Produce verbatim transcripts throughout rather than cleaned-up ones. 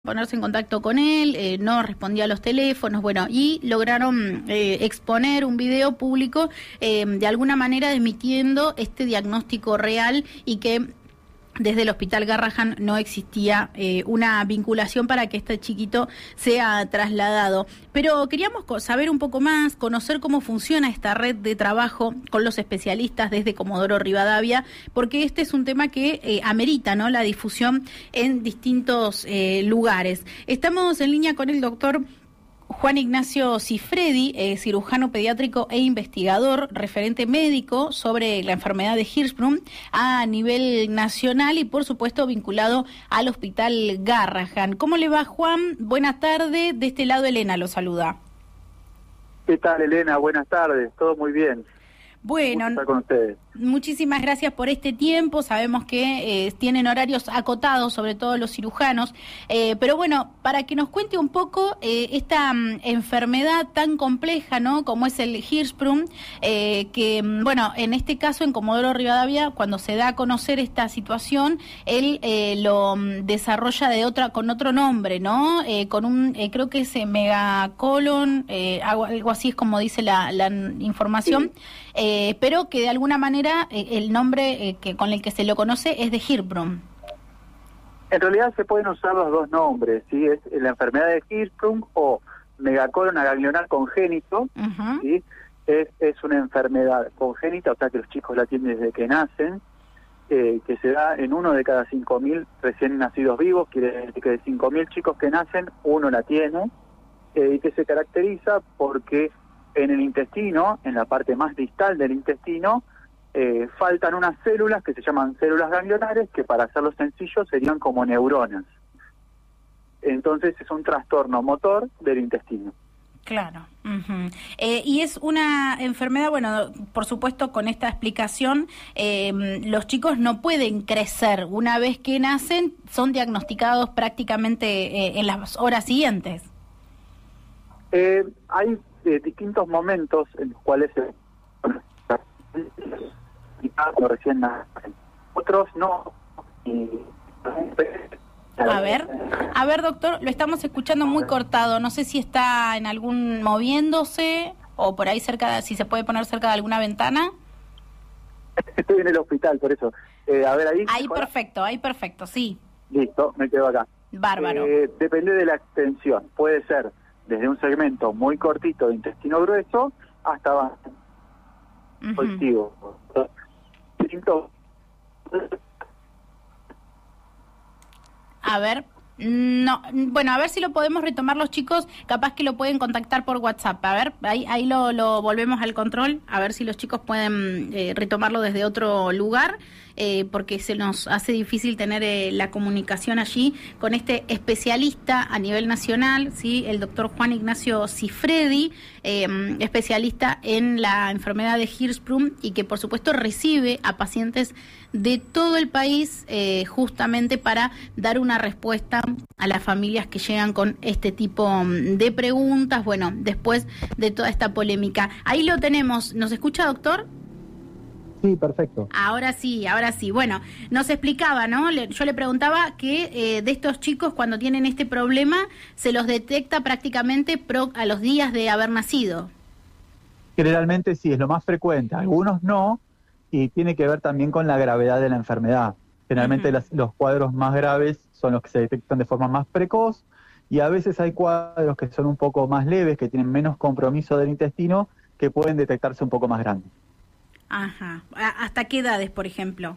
Ponerse en contacto con él, eh, no respondía a los teléfonos, bueno, y lograron eh, exponer un video público eh, de alguna manera emitiendo este diagnóstico real y que desde el Hospital Garrahan no existía eh, una vinculación para que este chiquito sea trasladado. Pero queríamos saber un poco más, conocer cómo funciona esta red de trabajo con los especialistas desde Comodoro Rivadavia, porque este es un tema que eh, amerita, ¿no?, la difusión en distintos eh, lugares. Estamos en línea con el doctor Juan Ignacio Cifredi, eh, cirujano pediátrico e investigador, referente médico sobre la enfermedad de Hirschsprung a nivel nacional y, por supuesto, vinculado al Hospital Garrahan. ¿Cómo le va, Juan? Buenas tardes. De este lado, Elena lo saluda. ¿Qué tal, Elena? Buenas tardes. Todo muy bien. Bueno, estar con ustedes. Muchísimas gracias por este tiempo. Sabemos que eh, tienen horarios acotados, sobre todo los cirujanos, eh, pero bueno, para que nos cuente un poco eh, esta um, enfermedad tan compleja, ¿no?, como es el Hirschsprung, eh, que bueno, en este caso en Comodoro Rivadavia, cuando se da a conocer esta situación, él eh, lo um, desarrolla de otra, con otro nombre, ¿no? Eh, con un, eh, creo que es eh, megacolon, eh, algo, algo así es como dice la, la información. Sí. Eh, pero que de alguna manera eh, el nombre eh, que con el que se lo conoce es de Hirschsprung. En realidad se pueden usar los dos nombres, ¿sí? Es la enfermedad de Hirschsprung o megacolon aganglionar congénito, uh-huh. ¿sí? Es, es una enfermedad congénita, o sea que los chicos la tienen desde que nacen, eh, que se da en uno de cada cinco mil recién nacidos vivos, quiere decir que de cinco mil chicos que nacen, uno la tiene, eh, y que se caracteriza porque en el intestino, en la parte más distal del intestino, eh, faltan unas células que se llaman células ganglionares, que para hacerlo sencillo serían como neuronas. Entonces es un trastorno motor del intestino. Claro. Uh-huh. Eh, y es una enfermedad, bueno, por supuesto con esta explicación, eh, los chicos no pueden crecer. Una vez que nacen, son diagnosticados prácticamente eh, en las horas siguientes. Eh, hay eh, distintos momentos en los cuales se recién nacen, otros no. Y... a ver, a ver, doctor, lo estamos escuchando muy cortado. No sé si está en algún moviéndose o por ahí cerca, de, si se puede poner cerca de alguna ventana. Estoy en el hospital, por eso. Eh, a ver ahí. Ahí perfecto, ahí perfecto, sí. Listo, me quedo acá. Bárbaro. Eh, depende de la extensión. Puede ser desde un segmento muy cortito de intestino grueso hasta uh-huh. positivo. A ver, no, bueno, a ver si lo podemos retomar los chicos, capaz que lo pueden contactar por WhatsApp. A ver, ahí ahí lo, lo volvemos al control, a ver si los chicos pueden eh, retomarlo desde otro lugar. Eh, porque se nos hace difícil tener eh, la comunicación allí con este especialista a nivel nacional, ¿sí?, el doctor Juan Ignacio Cifredi, eh, especialista en la enfermedad de Hirschsprung y que por supuesto recibe a pacientes de todo el país eh, justamente para dar una respuesta a las familias que llegan con este tipo de preguntas, bueno, después de toda esta polémica. Ahí lo tenemos. ¿Nos escucha, doctor? Sí, perfecto. Ahora sí, ahora sí. Bueno, nos explicaba, ¿no? Le, yo le preguntaba que eh, de estos chicos cuando tienen este problema se los detecta prácticamente pro, a los días de haber nacido. Generalmente sí, es lo más frecuente. Algunos no, y tiene que ver también con la gravedad de la enfermedad. Generalmente uh-huh. las, los cuadros más graves son los que se detectan de forma más precoz, y a veces hay cuadros que son un poco más leves, que tienen menos compromiso del intestino, que pueden detectarse un poco más grandes. Ajá. ¿Hasta qué edades, por ejemplo?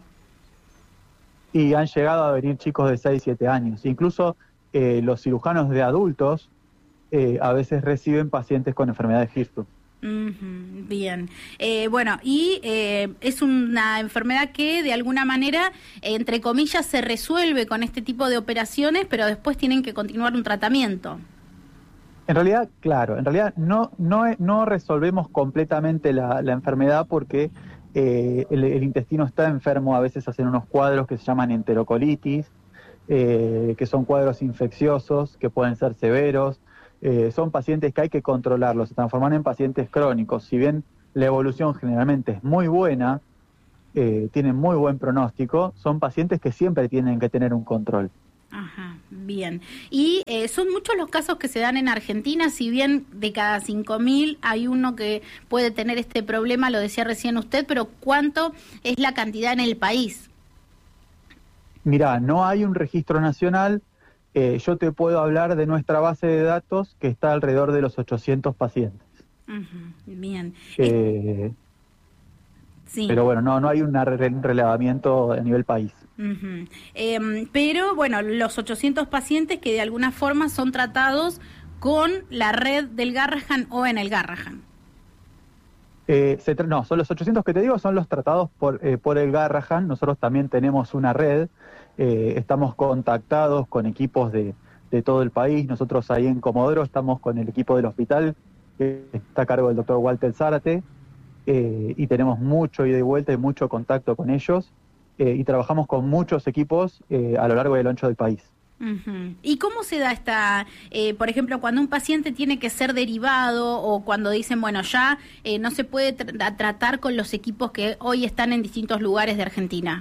Y han llegado a venir chicos de seis, siete años. Incluso eh, los cirujanos de adultos eh, a veces reciben pacientes con enfermedad de Hirschsprung. Uh-huh. Bien. Eh, bueno, y eh, es una enfermedad que de alguna manera, entre comillas, se resuelve con este tipo de operaciones, pero después tienen que continuar un tratamiento. En realidad, claro, en realidad no no no resolvemos completamente la, la enfermedad porque eh, el, el intestino está enfermo, a veces hacen unos cuadros que se llaman enterocolitis, eh, que son cuadros infecciosos, que pueden ser severos, eh, son pacientes que hay que controlarlos, se transforman en pacientes crónicos. Si bien la evolución generalmente es muy buena, eh, tienen muy buen pronóstico, son pacientes que siempre tienen que tener un control. Ajá. Bien, y eh, son muchos los casos que se dan en Argentina, si bien de cada cinco mil hay uno que puede tener este problema, lo decía recién usted, pero ¿cuánto es la cantidad en el país? Mirá, no hay un registro nacional, eh, yo te puedo hablar de nuestra base de datos que está alrededor de los ochocientos pacientes. Uh-huh. Bien. Eh, sí. Pero bueno, no, no hay un relevamiento a nivel país. Uh-huh. Eh, pero bueno, los ochocientos pacientes que de alguna forma son tratados con la red del Garrahan o en el Garrahan. Eh, se tra- no, son los ochocientos que te digo, son los tratados por, eh, por el Garrahan. Nosotros también tenemos una red, eh, estamos contactados con equipos de, de todo el país. Nosotros ahí en Comodoro estamos con el equipo del hospital, que está a cargo del doctor Walter Zárate, eh, y tenemos mucho ida y vuelta y mucho contacto con ellos. Eh, y trabajamos con muchos equipos eh, a lo largo y lo ancho del país. Uh-huh. ¿Y cómo se da esta, eh, por ejemplo, cuando un paciente tiene que ser derivado o cuando dicen, bueno, ya eh, no se puede tra- tratar con los equipos que hoy están en distintos lugares de Argentina?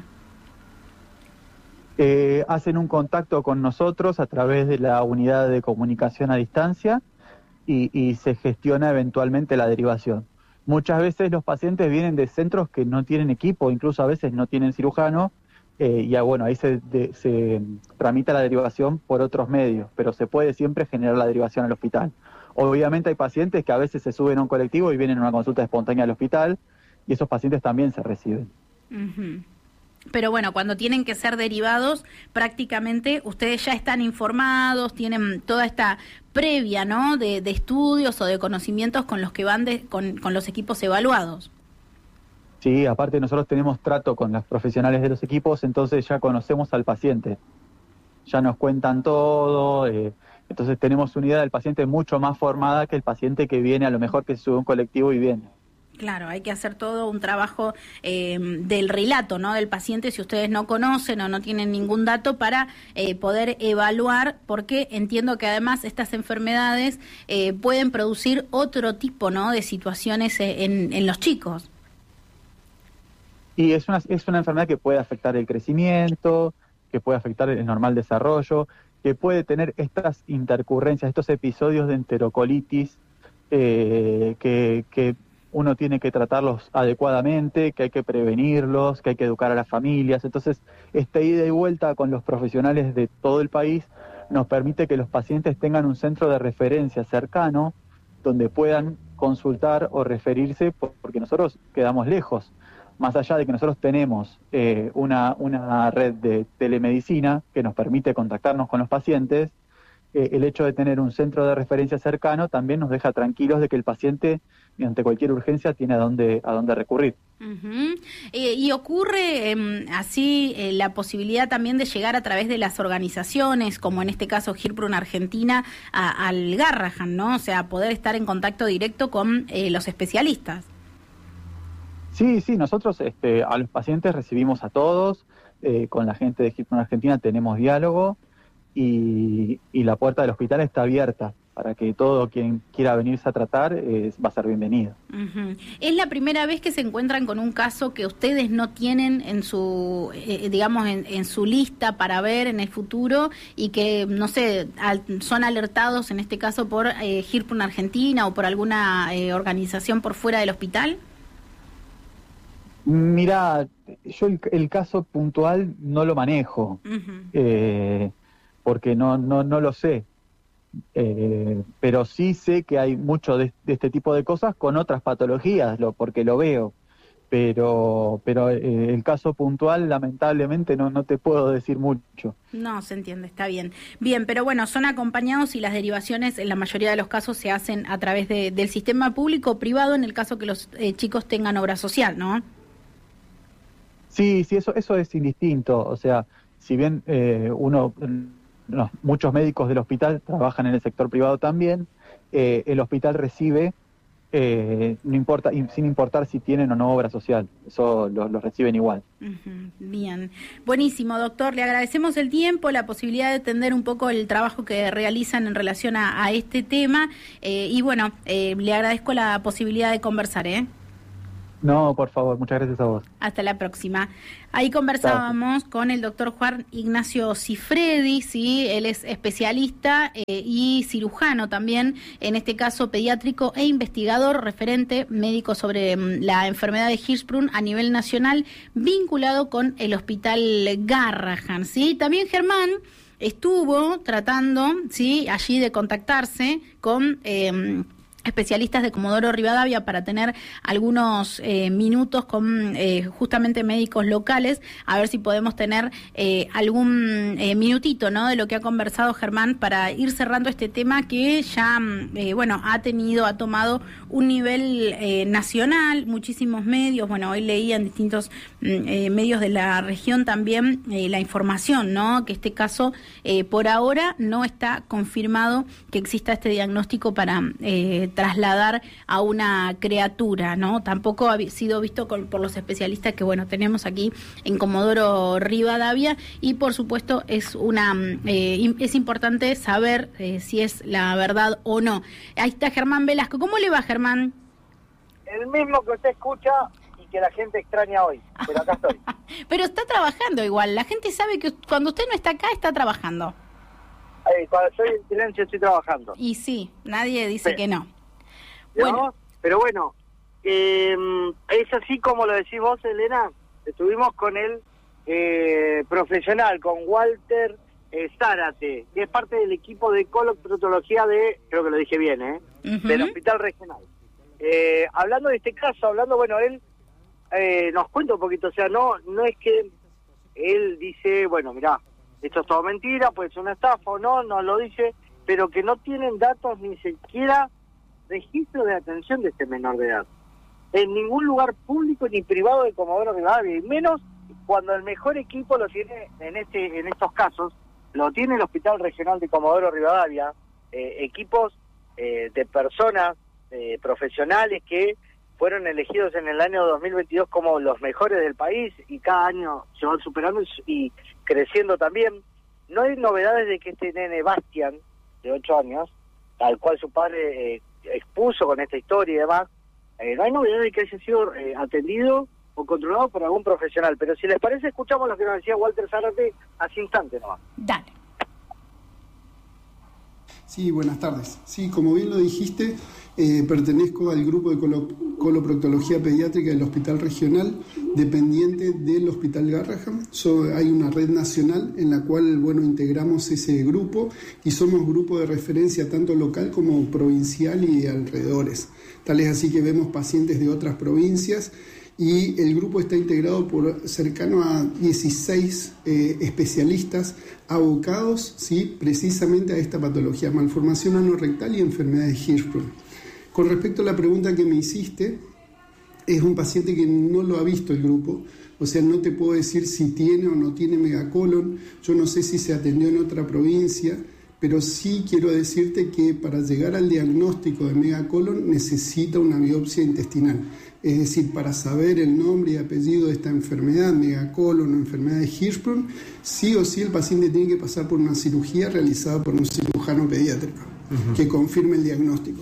Eh, hacen un contacto con nosotros a través de la unidad de comunicación a distancia y, y se gestiona eventualmente la derivación. Muchas veces los pacientes vienen de centros que no tienen equipo, incluso a veces no tienen cirujano, eh, y bueno, ahí se, de, se tramita la derivación por otros medios, pero se puede siempre generar la derivación al hospital. Obviamente hay pacientes que a veces se suben a un colectivo y vienen a una consulta espontánea al hospital, y esos pacientes también se reciben. Uh-huh. Pero bueno, cuando tienen que ser derivados, prácticamente ustedes ya están informados, tienen toda esta previa, ¿no?, de, de estudios o de conocimientos con los que van de, con, con los equipos evaluados. Sí, aparte nosotros tenemos trato con los profesionales de los equipos, entonces ya conocemos al paciente, ya nos cuentan todo, eh, entonces tenemos una idea del paciente mucho más formada que el paciente que viene, a lo mejor que se sube a un colectivo y viene. Claro, hay que hacer todo un trabajo eh, del relato, ¿no?, del paciente, si ustedes no conocen o no tienen ningún dato, para eh, poder evaluar, porque entiendo que además estas enfermedades eh, pueden producir otro tipo, ¿no?, de situaciones en, en los chicos. Y es una, es una enfermedad que puede afectar el crecimiento, que puede afectar el normal desarrollo, que puede tener estas intercurrencias, estos episodios de enterocolitis, eh, que... que uno tiene que tratarlos adecuadamente, que hay que prevenirlos, que hay que educar a las familias. Entonces, esta ida y vuelta con los profesionales de todo el país nos permite que los pacientes tengan un centro de referencia cercano donde puedan consultar o referirse, porque nosotros quedamos lejos. Más allá de que nosotros tenemos eh, una, una red de telemedicina que nos permite contactarnos con los pacientes, eh, el hecho de tener un centro de referencia cercano también nos deja tranquilos de que el paciente, ante cualquier urgencia, tiene a dónde, a dónde recurrir. Uh-huh. Eh, y ocurre eh, así eh, la posibilidad también de llegar a través de las organizaciones, como en este caso Hirprun Argentina, a, al Garrahan, ¿no? O sea, poder estar en contacto directo con eh, los especialistas. Sí, sí, nosotros este, a los pacientes recibimos a todos, eh, con la gente de Hirprun Argentina tenemos diálogo y, y la puerta del hospital está abierta para que todo quien quiera venirse a tratar eh, va a ser bienvenido. Uh-huh. ¿Es la primera vez que se encuentran con un caso que ustedes no tienen en su, eh, digamos, en, en su lista para ver en el futuro y que, no sé, al, son alertados en este caso por eh, Hirprun Argentina o por alguna eh, organización por fuera del hospital? Mirá, yo el, el caso puntual no lo manejo, uh-huh. eh, porque no, no, no lo sé. Eh, pero sí sé que hay mucho de, de este tipo de cosas con otras patologías, lo, porque lo veo, pero pero eh, el caso puntual lamentablemente no no te puedo decir mucho. No, se entiende, está bien. Bien, pero bueno, son acompañados y las derivaciones en la mayoría de los casos se hacen a través de, del sistema público o privado en el caso que los eh, chicos tengan obra social, ¿no? Sí, sí, eso, eso es indistinto, o sea, si bien eh, uno... No, muchos médicos del hospital trabajan en el sector privado también, eh, el hospital recibe, eh, no importa, sin importar si tienen o no obra social, eso lo, lo reciben igual. Uh-huh. Bien, buenísimo, doctor, le agradecemos el tiempo, la posibilidad de entender un poco el trabajo que realizan en relación a, a este tema, eh, y bueno, eh, le agradezco la posibilidad de conversar, ¿eh? No, por favor, muchas gracias a vos. Hasta la próxima. Ahí conversábamos Chao. con el doctor Juan Ignacio Cifredi, ¿sí? Él es especialista eh, y cirujano también, en este caso pediátrico e investigador, referente médico sobre um, la enfermedad de Hirschsprung a nivel nacional, vinculado con el Hospital Garrahan, ¿sí? También Germán estuvo tratando, ¿sí?, allí de contactarse con Eh, especialistas de Comodoro Rivadavia para tener algunos eh, minutos con eh, justamente médicos locales, a ver si podemos tener eh, algún eh, minutito, ¿no?, de lo que ha conversado Germán para ir cerrando este tema que ya, eh, bueno, ha tenido, ha tomado un nivel eh, nacional, muchísimos medios, bueno, hoy leía en distintos eh, medios de la región también eh, la información, ¿no?, que este caso eh, por ahora no está confirmado que exista este diagnóstico para eh, trasladar a una criatura, ¿no? Tampoco ha sido visto con, por los especialistas que, bueno, tenemos aquí en Comodoro Rivadavia, y por supuesto es una eh, es importante saber eh, si es la verdad o no. Ahí está Germán Velasco. ¿Cómo le va, Germán? El mismo que usted escucha y que la gente extraña hoy, pero acá estoy. Pero está trabajando igual, la gente sabe que cuando usted no está acá, está trabajando. Ay, cuando estoy en silencio estoy trabajando. Y sí, nadie dice sí. que no. ¿No? Bueno. Pero bueno, eh, es así como lo decís vos, Elena. Estuvimos con el eh, profesional, con Walter eh, Zárate, que es parte del equipo de coloproctología de, creo que lo dije bien, ¿eh? Uh-huh. Del Hospital Regional. Eh, hablando de este caso, hablando, bueno, él eh, nos cuenta un poquito, o sea, no no es que él dice, bueno, mirá, esto es todo mentira, puede ser una estafa o no, no lo dice, pero que no tienen datos ni siquiera registro de atención de este menor de edad en ningún lugar público ni privado de Comodoro Rivadavia, y menos cuando el mejor equipo lo tiene en este en estos casos, lo tiene el Hospital Regional de Comodoro Rivadavia, eh, equipos eh, de personas eh, profesionales que fueron elegidos en el año dos mil veintidós como los mejores del país, y cada año se van superando y, y creciendo también. No hay novedades de que este nene Bastian, de ocho años, al cual su padre eh, expuso con esta historia y demás, eh, no hay novedad de que haya sido eh, atendido o controlado por algún profesional. Pero si les parece, escuchamos lo que nos decía Walter Zárate hace instantes nomás. Dale. Sí, buenas tardes. Sí, como bien lo dijiste, eh, pertenezco al grupo de colo, coloproctología pediátrica del Hospital Regional, dependiente del Hospital Garrahan. So, hay una red nacional en la cual, bueno, integramos ese grupo y somos grupo de referencia tanto local como provincial y alrededores. Tal es así que vemos pacientes de otras provincias, y el grupo está integrado por cercano a dieciséis eh, especialistas abocados, ¿sí?, precisamente a esta patología, malformación anorrectal y enfermedad de Hirschsprung. Con respecto a la pregunta que me hiciste, es un paciente que no lo ha visto el grupo, o sea, no te puedo decir si tiene o no tiene megacolon, yo no sé si se atendió en otra provincia, pero sí quiero decirte que para llegar al diagnóstico de megacolon necesita una biopsia intestinal. Es decir, para saber el nombre y apellido de esta enfermedad, megacolon o enfermedad de Hirschsprung, sí o sí el paciente tiene que pasar por una cirugía realizada por un cirujano pediátrico, uh-huh, que confirme el diagnóstico.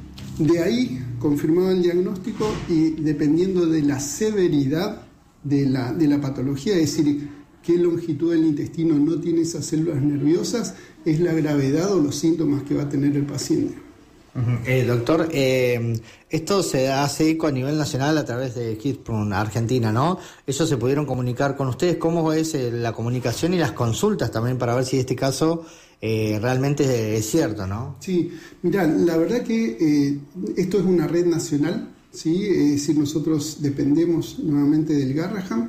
De ahí, confirmado el diagnóstico y dependiendo de la severidad de la, de la patología, es decir, qué longitud del intestino no tiene esas células nerviosas, es la gravedad o los síntomas que va a tener el paciente. Uh-huh. Eh, doctor, eh, esto se hace eco a nivel nacional a través de Hirschsprung Argentina, ¿no? ¿Ellos se pudieron comunicar con ustedes? ¿Cómo es eh, la comunicación y las consultas también para ver si este caso eh, realmente es cierto, ¿no? Sí, mirá, la verdad que eh, esto es una red nacional, ¿sí? Es decir, nosotros dependemos nuevamente del Garrahan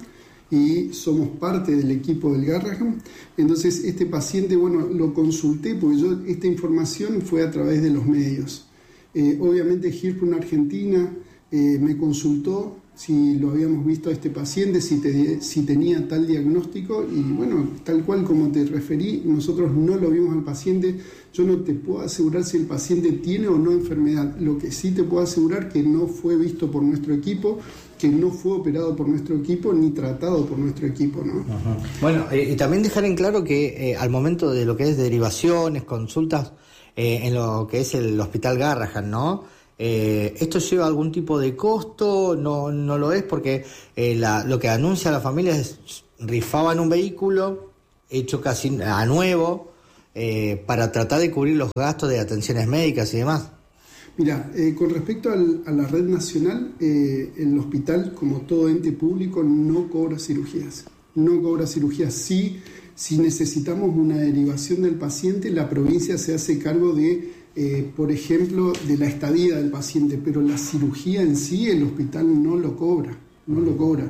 y somos parte del equipo del Garrahan. Entonces este paciente, bueno, lo consulté porque yo esta información fue a través de los medios. Eh, obviamente Hirschsprung Argentina eh, me consultó si lo habíamos visto a este paciente, si, te, si tenía tal diagnóstico y bueno, tal cual como te referí, nosotros no lo vimos al paciente. Yo no te puedo asegurar si el paciente tiene o no enfermedad. Lo que sí te puedo asegurar que no fue visto por nuestro equipo, que no fue operado por nuestro equipo ni tratado por nuestro equipo, ¿no? Uh-huh. Bueno, eh, y también dejar en claro que eh, al momento de lo que es derivaciones, consultas eh, en lo que es el Hospital Garrahan, ¿no? Eh, ¿Esto lleva algún tipo de costo? No, no lo es, porque eh, la, lo que anuncia la familia es rifaban un vehículo hecho casi a nuevo eh, para tratar de cubrir los gastos de atenciones médicas y demás. Mira, eh, con respecto al, a la red nacional, eh, el hospital, como todo ente público, no cobra cirugías. No cobra cirugías. Sí, si necesitamos una derivación del paciente, la provincia se hace cargo de, eh, por ejemplo, de la estadía del paciente, pero la cirugía en sí el hospital no lo cobra, no lo cobra.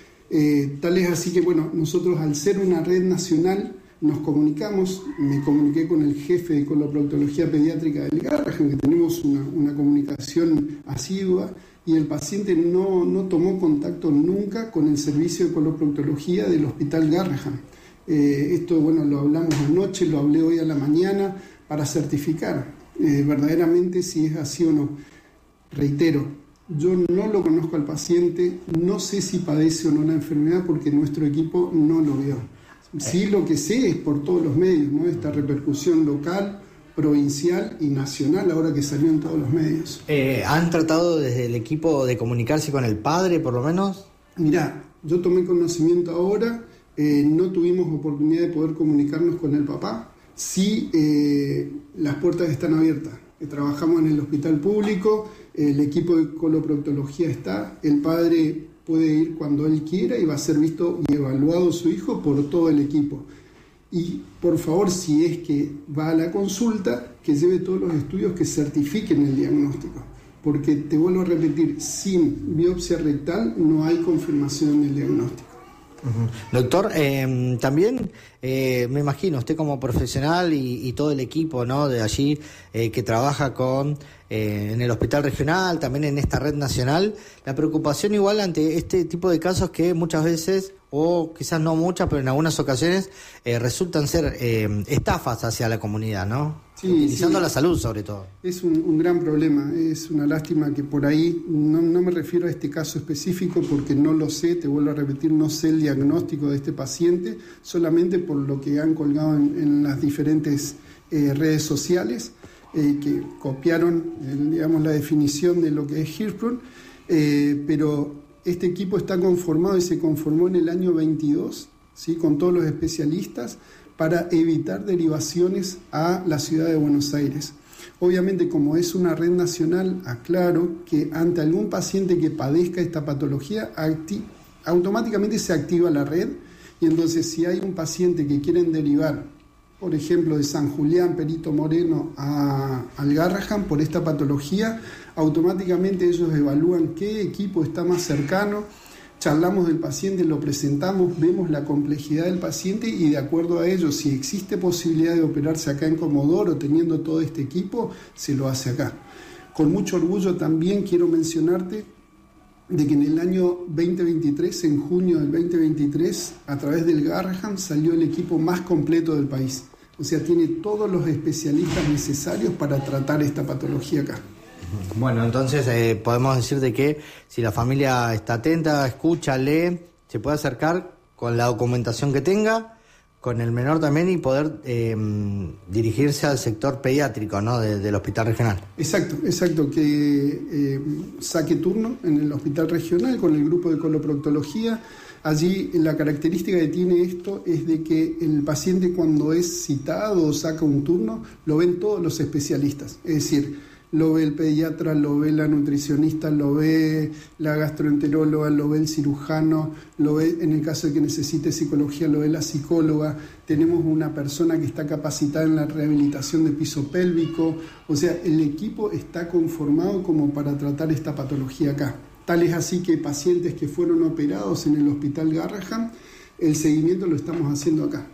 Eh, tal es así que, bueno, nosotros al ser una red nacional nos comunicamos, me comuniqué con el jefe de coloproctología pediátrica del Garrahan, que tenemos una, una comunicación asidua, y el paciente no, no tomó contacto nunca con el servicio de coloproctología del Hospital Garrahan. Eh, esto, bueno, lo hablamos anoche, lo hablé hoy a la mañana para certificar eh, verdaderamente si es así o no. Reitero, yo no lo conozco al paciente, no sé si padece o no la enfermedad porque nuestro equipo no lo vio. Sí, lo que sé es por todos los medios, ¿no? Esta repercusión local, provincial y nacional, ahora que salió en todos los medios. Eh, ¿Han tratado desde el equipo de comunicarse con el padre, por lo menos? Mirá, yo tomé conocimiento ahora, eh, no tuvimos oportunidad de poder comunicarnos con el papá. Sí, eh, las puertas están abiertas. Eh, trabajamos en el hospital público, el equipo de coloproctología está, el padre puede ir cuando él quiera y va a ser visto y evaluado su hijo por todo el equipo. Y por favor, si es que va a la consulta, que lleve todos los estudios que certifiquen el diagnóstico. Porque te vuelvo a repetir, sin biopsia rectal no hay confirmación del diagnóstico. Uh-huh. Doctor, eh, también eh, me imagino, usted como profesional y, y todo el equipo, ¿no?, de allí eh, que trabaja con eh, en el hospital regional, también en esta red nacional, la preocupación igual ante este tipo de casos que muchas veces, o quizás no muchas, pero en algunas ocasiones eh, resultan ser eh, estafas hacia la comunidad, ¿no? Sí, utilizando sí. La salud sobre todo. Es un, un gran problema, es una lástima que por ahí, no, no me refiero a este caso específico porque no lo sé, te vuelvo a repetir, no sé el diagnóstico de este paciente, solamente por lo que han colgado en, en las diferentes eh, redes sociales, eh, que copiaron, eh, digamos, la definición de lo que es Hirschsprung, eh, pero este equipo está conformado y se conformó en el año veintidós, ¿sí?, con todos los especialistas, para evitar derivaciones a la ciudad de Buenos Aires. Obviamente, como es una red nacional, aclaro que ante algún paciente que padezca esta patología, acti- automáticamente se activa la red, y entonces si hay un paciente que quieren derivar, por ejemplo, de San Julián, Perito Moreno, a, al Garrahan por esta patología, automáticamente ellos evalúan qué equipo está más cercano, charlamos del paciente, lo presentamos, vemos la complejidad del paciente y de acuerdo a ello, si existe posibilidad de operarse acá en Comodoro teniendo todo este equipo, se lo hace acá. Con mucho orgullo también quiero mencionarte de que en el año veinte veintitrés, en junio del veinte veintitrés, a través del Garrahan salió el equipo más completo del país. O sea, tiene todos los especialistas necesarios para tratar esta patología acá. Bueno, entonces eh, podemos decir de que si la familia está atenta, escucha, lee, se puede acercar con la documentación que tenga, con el menor también, y poder eh, dirigirse al sector pediátrico, ¿no?, de, del hospital regional. Exacto, exacto, que eh, saque turno en el hospital regional con el grupo de coloproctología. Allí la característica que tiene esto es de que el paciente, cuando es citado o saca un turno, lo ven todos los especialistas, es decir, lo ve el pediatra, lo ve la nutricionista, lo ve la gastroenteróloga, lo ve el cirujano, lo ve, en el caso de que necesite psicología, lo ve la psicóloga. Tenemos una persona que está capacitada en la rehabilitación de piso pélvico. O sea, el equipo está conformado como para tratar esta patología acá. Tal es así que pacientes que fueron operados en el Hospital Garrahan, el seguimiento lo estamos haciendo acá.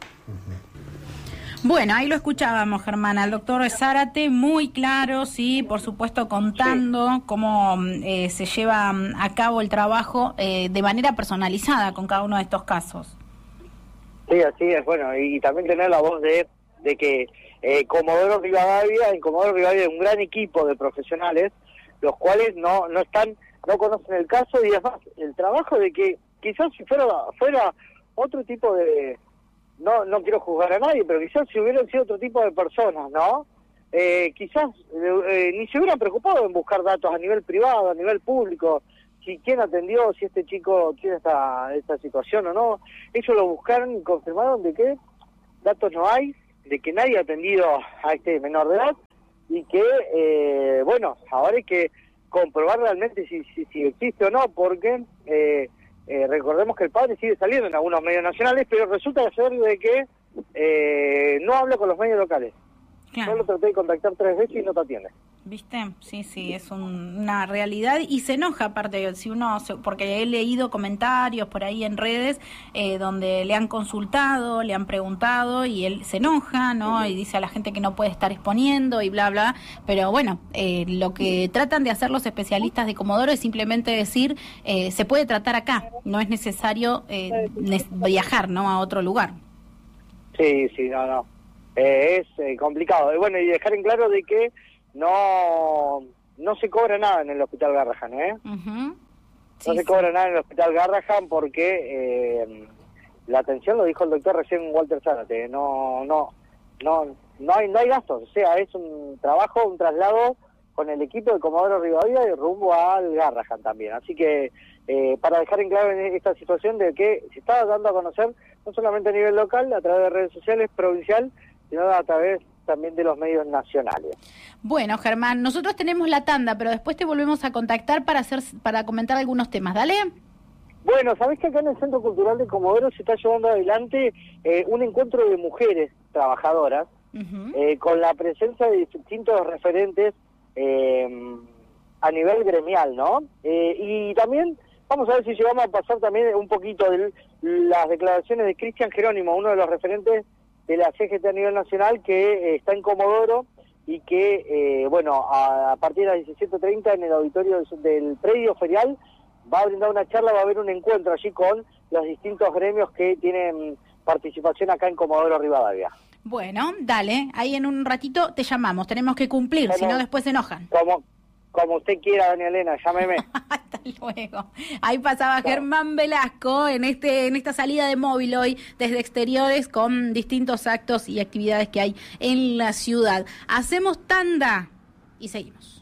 Bueno, ahí lo escuchábamos, Germán, al doctor Zárate, muy claro, sí, por supuesto contando sí. cómo eh, se lleva a cabo el trabajo eh, de manera personalizada con cada uno de estos casos. Sí, así es, bueno, y, y también tener la voz de, de que eh, Comodoro Rivadavia, en Comodoro Rivadavia hay un gran equipo de profesionales, los cuales no, no están, no conocen el caso, y además el trabajo de que quizás si fuera, fuera otro tipo de... No no quiero juzgar a nadie, pero quizás si hubieran sido otro tipo de personas, ¿no? eh, quizás eh, ni se hubieran preocupado en buscar datos a nivel privado, a nivel público, si quién atendió, si este chico tiene esta, esta situación o no. Ellos lo buscaron y confirmaron de que datos no hay, de que nadie ha atendido a este menor de edad y que, eh, bueno, ahora hay que comprobar realmente si, si, si existe o no, porque eh, eh, recordemos que el padre sigue saliendo en algunos medios nacionales, pero resulta ser de que eh, no habla con los medios locales. Claro. Solo traté de contactar tres veces y no te atiende. ¿Viste? Sí, sí, es un, una realidad y se enoja aparte, si uno, porque he leído comentarios por ahí en redes eh, donde le han consultado, le han preguntado y él se enoja, ¿no? Y dice a la gente que no puede estar exponiendo y bla, bla, pero bueno, eh, lo que tratan de hacer los especialistas de Comodoro es simplemente decir, eh, se puede tratar acá, no es necesario eh, viajar, ¿no? A otro lugar. Sí, sí, no, no. Eh, es eh, complicado. Y bueno, y dejar en claro de que no no se cobra nada en el Hospital Garrahan, ¿eh? Uh-huh. Sí, no se sí. cobra nada en el Hospital Garrahan porque eh, la atención, lo dijo el doctor recién Walter Zárate, no no no no hay no hay gastos, o sea, es un trabajo, un traslado con el equipo de Comodoro Rivadavia y rumbo al Garrahan también. Así que eh, para dejar en claro esta situación de que se está dando a conocer no solamente a nivel local, a través de redes sociales, provincial, sino a través también de los medios nacionales. Bueno, Germán, nosotros tenemos la tanda, pero después te volvemos a contactar para hacer para comentar algunos temas, ¿dale? Bueno, sabés que acá en el Centro Cultural de Comodoro se está llevando adelante eh, un encuentro de mujeres trabajadoras, uh-huh. eh, con la presencia de distintos referentes eh, a nivel gremial, ¿no? Eh, y también vamos a ver si llegamos a pasar también un poquito de las declaraciones de Cristian Jerónimo, uno de los referentes de la C G T a nivel nacional, que eh, está en Comodoro y que, eh, bueno, a, a partir de las diecisiete treinta en el auditorio del, del predio ferial va a brindar una charla, va a haber un encuentro allí con los distintos gremios que tienen participación acá en Comodoro Rivadavia. Bueno, dale, ahí en un ratito te llamamos, tenemos que cumplir, si no después se enojan. Como, como usted quiera, doña Elena, llámeme. Hasta luego. Ahí pasaba Chao. Germán Velasco en este en esta salida de móvil hoy desde exteriores con distintos actos y actividades que hay en la ciudad. Hacemos tanda y seguimos.